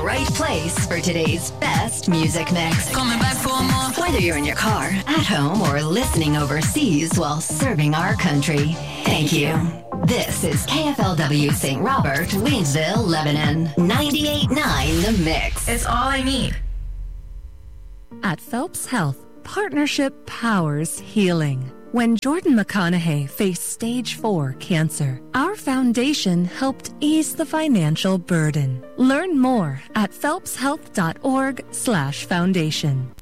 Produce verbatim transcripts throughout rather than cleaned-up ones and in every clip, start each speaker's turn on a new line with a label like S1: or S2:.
S1: right place for today's best music mix.
S2: Coming back for more.
S1: Whether you're in your car, at home, or listening overseas while serving our country, thank you. This is K F L W Saint Robert, Waynesville, Lebanon. ninety-eight point nine The Mix.
S2: It's all I need.
S3: At Phelps Health, partnership powers healing. When Jordan McConaughey faced stage four cancer, our foundation helped ease the financial burden. Learn more at phelpshealth.org slash foundation.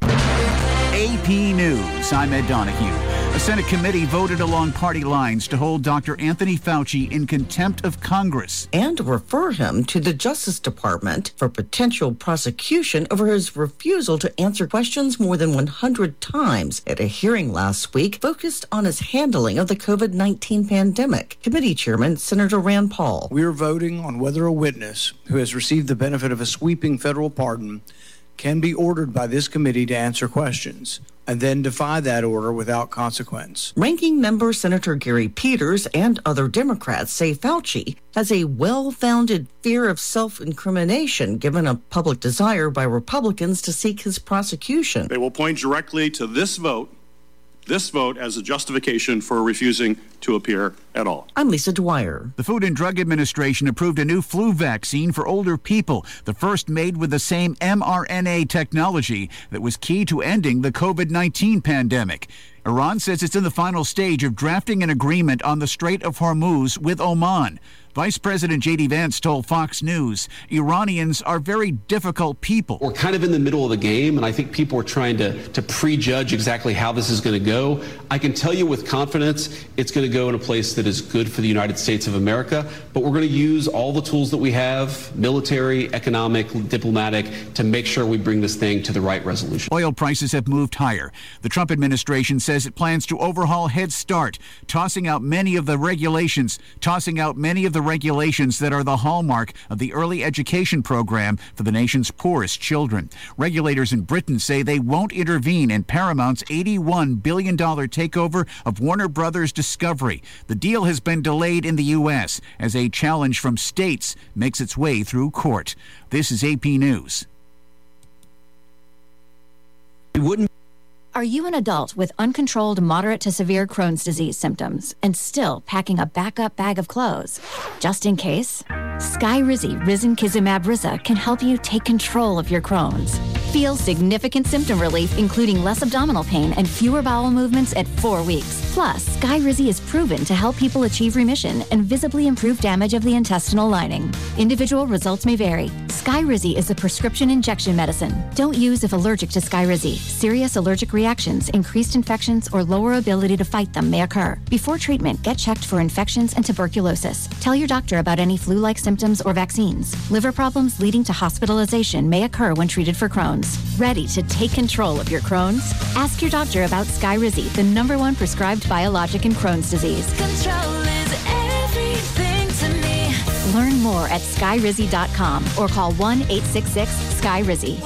S4: A P News, I'm Ed Donahue. A Senate committee voted along party lines to hold Doctor Anthony Fauci in contempt of Congress.
S5: And refer him to the Justice Department for potential prosecution over his refusal to answer questions more than one hundred times at a hearing last week focused on his handling of the covid nineteen pandemic. Committee Chairman Senator Rand Paul.
S6: We are voting on whether a witness who has received the benefit of a sweeping federal pardon can be ordered by this committee to answer questions and then defy that order without consequence.
S5: Ranking Member Senator Gary Peters and other Democrats say Fauci has a well-founded fear of self-incrimination given a public desire by Republicans to seek his prosecution.
S7: They will point directly to this vote, this vote as a justification for refusing to appear at all.
S5: I'm Lisa Dwyer.
S4: The Food and Drug Administration approved a new flu vaccine for older people, the first made with the same mRNA technology that was key to ending the covid nineteen pandemic. Iran says it's in the final stage of drafting an agreement on the Strait of Hormuz with Oman. Vice President J D Vance told Fox News, Iranians are very difficult people.
S8: We're kind of in the middle of the game, and I think people are trying to, to prejudge exactly how this is going to go. I can tell you with confidence it's going to go in a place that is good for the United States of America, but we're going to use all the tools that we have, military, economic, diplomatic, to make sure we bring this thing to the right resolution.
S4: Oil prices have moved higher. The Trump administration says it plans to overhaul Head Start, tossing out many of the regulations, tossing out many of the regulations that are the hallmark of the early education program for the nation's poorest children. Regulators in Britain say they won't intervene in Paramount's eighty-one billion dollars takeover of Warner Brothers Discovery. The deal has been delayed in the U S as a challenge from states makes its way through court. This is A P News.
S5: You wouldn't
S9: Are you an adult with uncontrolled moderate to severe Crohn's disease symptoms and still packing a backup bag of clothes? Just in case, Skyrizi Risankizumab Riza can help you take control of your Crohn's. Feel significant symptom relief, including less abdominal pain and fewer bowel movements at four weeks. Plus, Skyrizi is proven to help people achieve remission and visibly improve damage of the intestinal lining. Individual results may vary. Skyrizi is a prescription injection medicine. Don't use if allergic to Skyrizi. Serious allergic reactions, increased infections, or lower ability to fight them may occur. Before treatment, get checked for infections and tuberculosis. Tell your doctor about any flu-like symptoms or vaccines. Liver problems leading to hospitalization may occur when treated for Crohn's. Ready to take control of your Crohn's? Ask your doctor about Skyrizi, the number one prescribed biologic in Crohn's disease.
S2: Control is everything to me.
S9: Learn more at skyrizi dot com or call one eight six six sky rizi.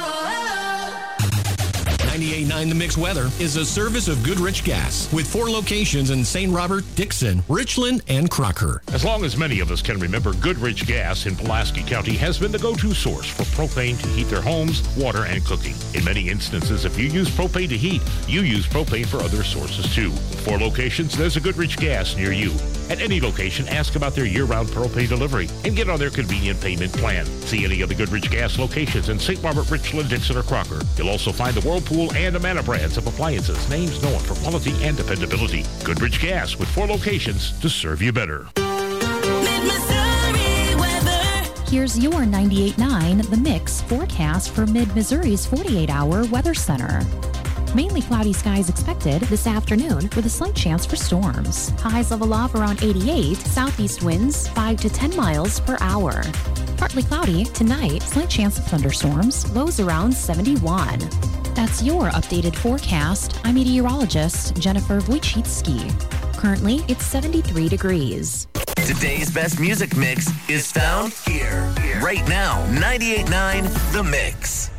S10: ninety-eight point nine The Mix Weather is a service of Goodrich Gas with four locations in Saint Robert, Dixon, Richland, and Crocker.
S11: As long as many of us can remember, Goodrich Gas in Pulaski County has been the go-to source for propane to heat their homes, water, and cooking. In many instances, if you use propane to heat, you use propane for other sources too. With four locations, there's a Goodrich Gas near you. At any location, ask about their year-round propane delivery and get on their convenient payment plan. See any of the Goodrich Gas locations in Saint Robert, Richland, Dixon, or Crocker. You'll also find the Whirlpool and Amana brands of appliances, names known for quality and dependability. Goodrich Gas with four locations to serve you better.
S12: Here's your ninety-eight point nine The Mix forecast for Mid-Missouri's forty-eight hour weather center. Mainly cloudy skies expected this afternoon with a slight chance for storms. Highs level off around eighty-eight, southeast winds five to ten miles per hour. Partly cloudy tonight, slight chance of thunderstorms, lows around seventy-one. That's your updated forecast. I'm meteorologist Jennifer Wojcicki. Currently, it's seventy-three degrees.
S13: Today's best music mix is found here. Right now, ninety-eight point nine The Mix.